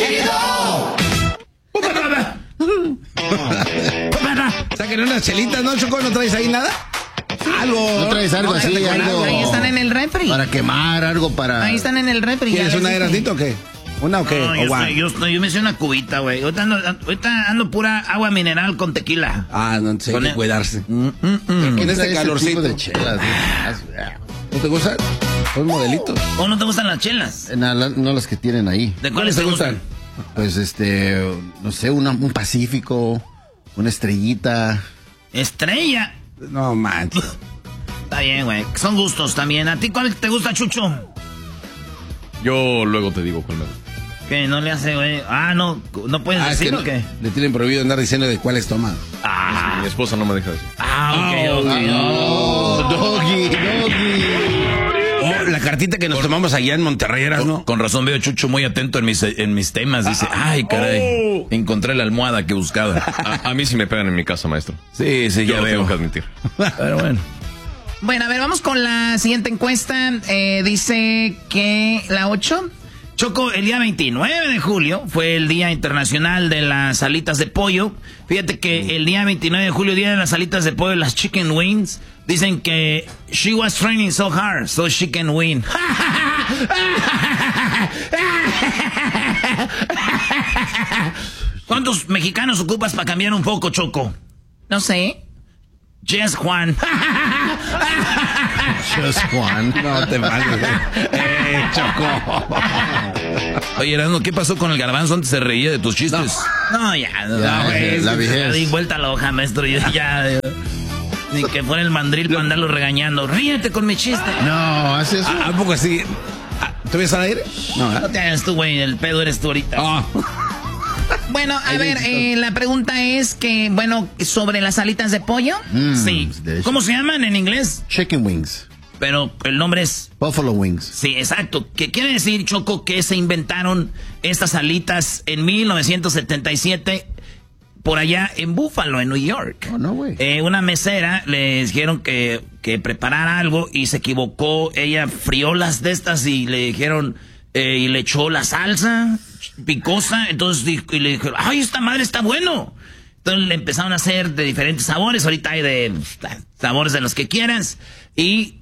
chido! Saquen unas chelitas, ¿no, Choco? ¿No traes ahí nada? Algo. ¿No traes algo así? Algo ahí están en el refri. para quemar, algo para... Ahí están en el refri. ¿Quieres una Erasnito o qué? ¿Una o qué? No, yo me hice una cubita, güey. Ahorita ando pura agua mineral con tequila. Ah, no, hay que cuidarse. En este calorcito. De chelas, ¿No te gustan? Son modelitos. ¿O no te gustan las chelas? No las que tienen ahí. ¿De cuáles te gustan? Pues no sé, un Pacífico, una Estrellita. ¿Estrella? No manches. Está bien, güey. Son gustos también. ¿A ti cuál te gusta, Chucho? Yo luego te digo cuál me gusta. ¿Qué? ¿No le hace, güey? ¿No puedes decir o qué? Le tienen prohibido andar diciendo de cuáles toma. Mi esposa no me deja decir. Doggy. Oh, la cartita que nos tomamos allá en Monterrey era, ¿no? Con razón veo a Chucho muy atento en mis temas. Dice, ay, caray, encontré la almohada que buscaba. A mí sí me pegan en mi casa, maestro. Sí, Yo ya lo veo. tengo que admitir. Pero bueno. Bueno, a ver, vamos con la siguiente encuesta. Dice que la 8. Choco, el día 29 de julio fue el Día Internacional de las Alitas de Pollo. Fíjate que el día 29 de julio, Día de las Alitas de Pollo, las chicken wings, dicen que she was training so hard, so she can win. ¿Cuántos mexicanos ocupas para cambiar un poco, Choco? No sé. Just Juan. Just Juan. No te pases. Choco. Oye, Erasmo, ¿qué pasó con el garbanzo? Antes se reía de tus chistes. No, ya, güey. la vejez. Ya di vuelta a la hoja, maestro. Ni que fuera el mandril para andarlo regañando. Ríete con mi chiste. No, hace eso. ¿A poco así? ¿Tú ves al aire? No te hagas tú, güey. El pedo eres tú ahorita. Bueno, a ver, la pregunta es que, bueno, sobre las alitas de pollo. Sí. ¿Cómo se llaman en inglés? Chicken wings. Pero el nombre es... Buffalo wings. Sí, exacto. ¿Qué quiere decir, Choco, que se inventaron estas alitas en 1977 por allá en Buffalo, en New York? Oh, no, güey. Una mesera le dijeron que preparara algo y se equivocó. Ella frió las de estas y le dijeron... y le echó la salsa picosa, entonces y le dijeron, ¡ay, esta madre está bueno! Entonces le empezaron a hacer de diferentes sabores, ahorita hay de sabores de los que quieras, y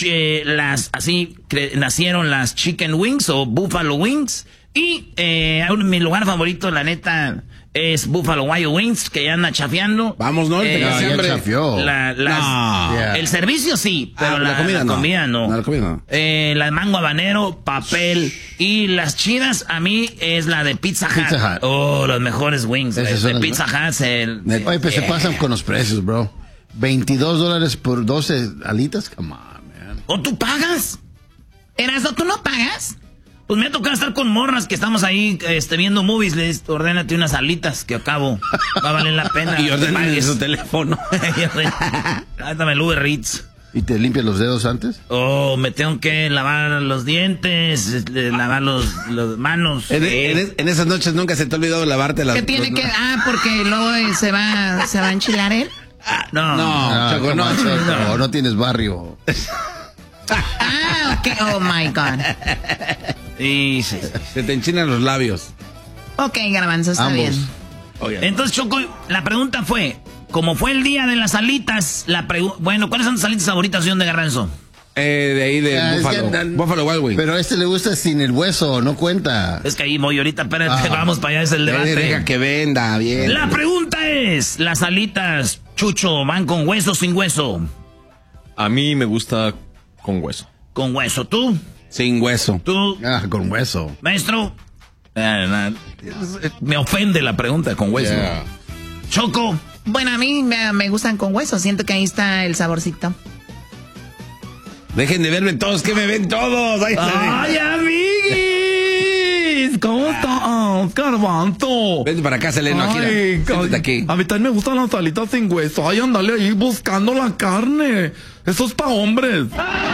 nacieron las chicken wings o buffalo wings, y mi lugar favorito, la neta, es Buffalo Wild Wings, que ya anda chafeando. Vamos, ¿no? Ya chafió. El servicio sí, pero la comida no. La comida no. La de mango habanero, papel. Y las chidas, a mí, es la de Pizza Hut. Oh, los mejores wings. De Pizza Hut. Oye, pues se pasan con los precios, bro. $22 por 12 alitas. Come on, man. ¿O tú pagas? ¿Erasmo, tú no pagas? Pues me ha tocado estar con morras que estamos ahí viendo movies. Les ordénate unas alitas que acabo. Va a valer la pena. Y ordénale su teléfono. Dame el Uber Eats. ¿Y te limpias los dedos antes? Oh, me tengo que lavar los dientes, lavar los manos. En esas noches nunca se te ha olvidado lavarte las... ¿Qué tiene que...? Porque luego se va a enchilar él. No, Choco, no tienes barrio. Ok. Oh, my God. Sí. Se te enchinan los labios. Ok, Garbanzo, está bien. Entonces, Choco, la pregunta fue, como fue el día de las alitas, bueno, ¿cuáles son tus alitas favoritas, señor de Garbanzo? De ahí de Buffalo Wild Wings. Pero a este le gusta sin el hueso, no cuenta. Es que ahí voy ahorita, espérate, vamos para allá, es el debate. Deja que venda, bien. La pregunta es, ¿las alitas, Chucho, van con hueso o sin hueso? A mí me gusta con hueso. Con hueso, ¿tú? Sin hueso. ¿Tú? Con hueso. Maestro. Me ofende la pregunta con hueso. Yeah. Choco. Bueno, a mí me gustan con hueso. Siento que ahí está el saborcito. Dejen de verme todos, que me ven todos. ¡Ay, amiguis! ¿Cómo estás, Garbanzo? Vente para acá, Seleno, aquí. Siéntate aquí. A mí también me gustan las alitas sin hueso. Ay, andale ahí buscando la carne. Eso es pa' hombres.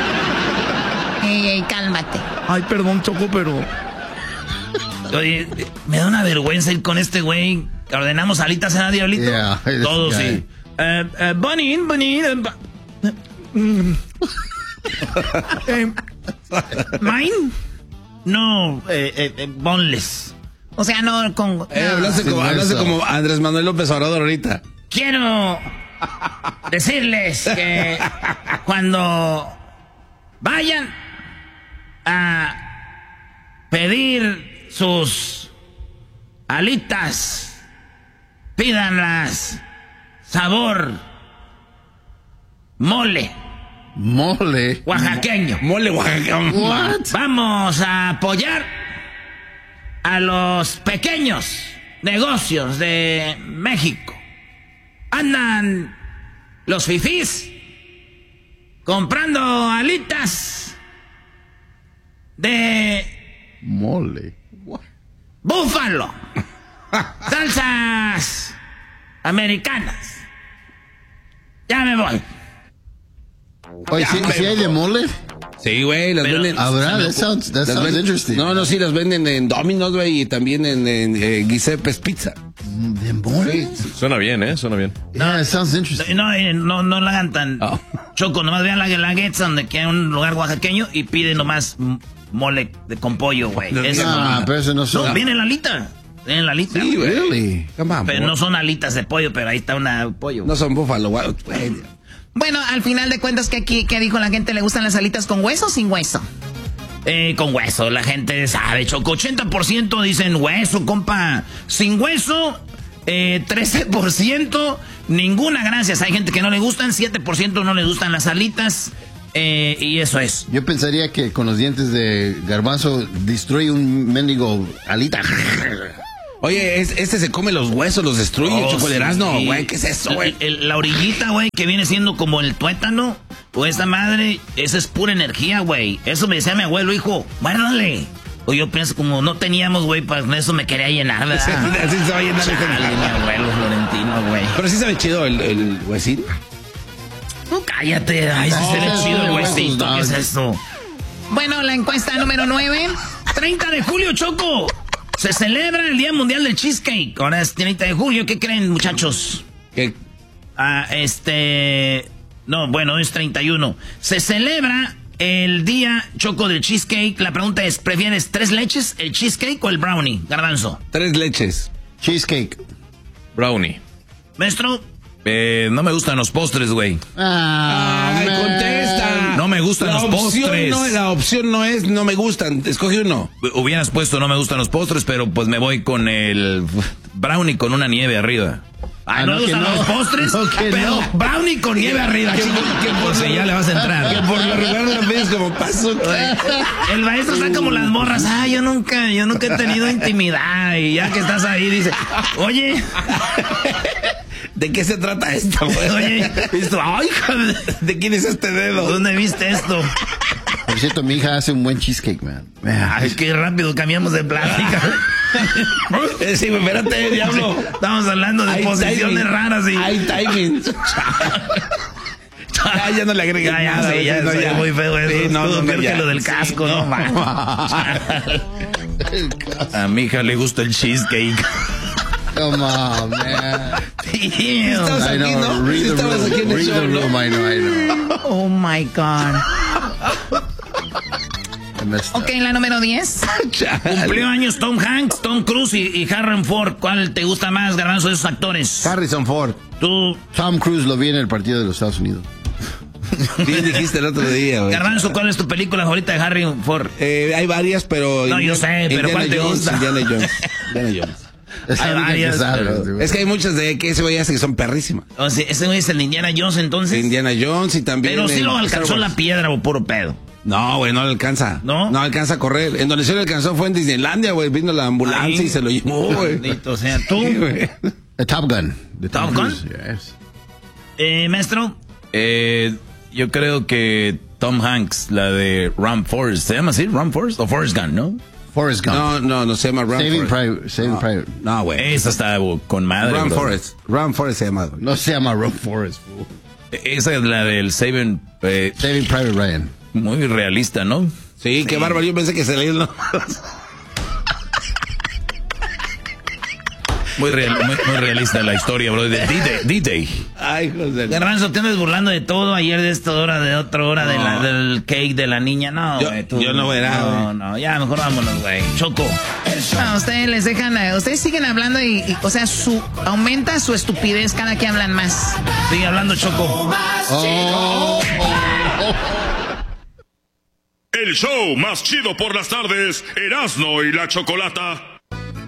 Ey, cálmate. Ay, perdón, Choco, pero... Oye, me da una vergüenza ir con este güey. Ordenamos alitas a Diablito. Yeah, todos, sí. Bunny. Mine? No, boneless. O sea, no con... Hablaste como Andrés Manuel López Obrador ahorita. Quiero decirles que cuando vayan a pedir sus alitas, pídanlas sabor mole. Mole. Oaxaqueño. Mole oaxaqueño. What? Vamos a apoyar a los pequeños negocios de México. Andan los fifís comprando alitas de Mole. What? búfalo, salsas americanas. Ya me voy. Oye, ¿sí hay de mole? Sí, güey, las venden. Habrá, that sounds interesting. No, sí, las venden en Domino's, güey, y también en Giuseppe's Pizza. ¿De mole? Suena bien, ¿eh? Suena bien. Yeah, it sounds interesting. No la hagan tan choco, nomás vean la Guetza, donde queda un lugar oaxaqueño y piden nomás mole con pollo, güey. Pero eso no son... No, viene la alita. Viene la alita. Sí, güey. Really? Come on, Pero boy. no son alitas de pollo, pero ahí está una pollo. No son búfalo, güey. Bueno, al final de cuentas, ¿qué dijo la gente? ¿Le gustan las alitas con hueso o sin hueso? Con hueso, la gente sabe, Choco. 80% dicen hueso, compa. Sin hueso, 13%, ninguna gracias. Hay gente que no le gustan, 7% no le gustan las alitas. Y eso es. Yo pensaría que con los dientes de garbanzo destruye un mendigo alita. Oye, este se come los huesos, los destruye, chocoleras, no, sí. güey, ¿qué es eso, güey? La orillita, güey, que viene siendo como el tuétano, o esa madre, esa es pura energía, güey. Eso me decía mi abuelo, hijo, guárdale. O yo pienso, como no teníamos, güey, pues con eso me quería llenar, ¿verdad? Así se va a llenar. Chale, mi abuelo Florentino, güey. Pero sí sabe chido el huesín. No, cállate, ay, se ve chido el huesito, ¿qué es eso? Bueno, la encuesta número 9. 30 de julio, Choco. Se celebra el Día Mundial del Cheesecake. Ahora es 30 de julio. ¿Qué creen, muchachos? ¿Qué? No, bueno, es 31. Se celebra el Día, Choco, del Cheesecake. La pregunta es, ¿prefieres 3 leches, el cheesecake o el brownie? Garbanzo. 3 leches. Cheesecake. Brownie. Maestro. No me gustan los postres, güey. Ay, contesta. No me gustan los postres. La opción no es no me gustan. Escoge uno. Hubieras puesto no me gustan los postres, pero pues me voy con el brownie con una nieve arriba. Ay, no me gustan los postres, pero brownie con nieve arriba, chico. Pues ya le vas a entrar. Que por lo regular lo pides como paso. El maestro está como las morras. Yo nunca he tenido intimidad. Y ya que estás ahí, dice, oye, ¿de qué se trata esto, güey? oye, ay, ¿De quién es este dedo? ¿dónde viste esto? Por cierto, mi hija hace un buen cheesecake, man. Ay, qué rápido cambiamos de plática. Sí, espérate, diablo. Estamos hablando de posiciones raras y... Hay timing. Ya no le agregué nada. Sí, ya, no, soy ya. muy feo eso. Sí, no, Todo peor ya. que lo del casco, Sí, no, man. A mi hija le gusta el cheesecake. Come on, man. Estabas I aquí, know. ¿no? Read the Estabas aquí en room. el Read show, the ¿no? room. I know. Oh my God. I messed up. Ok, la número 10. Cumplió años Tom Hanks, Tom Cruise y Harrison Ford. ¿Cuál te gusta más, Garbanzo, de esos actores? Harrison Ford. Tú, Tom Cruise lo vi en el partido de los Estados Unidos. Bien dijiste el otro día, güey. Garbanzo, ¿cuál es tu película favorita de Harrison Ford? Hay varias, pero... No, yo sé, pero Indiana ¿cuál te Jones, gusta? Indiana Jones. Es la Hay única que varias, sabes, pero- güey. Es que hay muchas de que ese güey hace que son perrísimas. O sea, ese güey es el Indiana Jones, entonces. Indiana Jones y también... Pero sí lo Star alcanzó Wars. la piedra o puro pedo. No, güey, no le alcanza. ¿No? No alcanza a correr. En donde se le alcanzó fue en Disneylandia, güey. Vino la ambulancia Ahí. y se lo llevó, güey. Maldito sea, tú. Sí, güey. The Top Gun. The Top Tom Gun? Cruise, yes. Maestro. Yo creo que Tom Hanks, la de Ram Forrest, ¿se llama así? ¿Ram Forrest? ¿O Forrest Gump, no? Forrest Gump. No se llama Run Saving Forest. Private. Saving Private. No, güey. Esa está con madre. Run bro. Forest. Run Forest se llama, güey. No se llama Run Forrest, fool. Esa es la del Saving, Saving Private Ryan. muy realista, ¿no? Sí, qué bárbaro. Yo pensé que se leía el nombre. Muy realista la historia, bro. De D-Day. Ay, José. Garbanzo, te andas burlando de todo. Ayer de esta hora, de otra hora, del cake de la niña. No, güey. Yo no verá, güey. No, ya, mejor vámonos, güey. Choco. No, ustedes les dejan, ustedes siguen hablando y o sea, aumenta su estupidez cada que hablan más. Sigue hablando, Choco. El show más chido por las tardes, Erasmo y la Chocolata.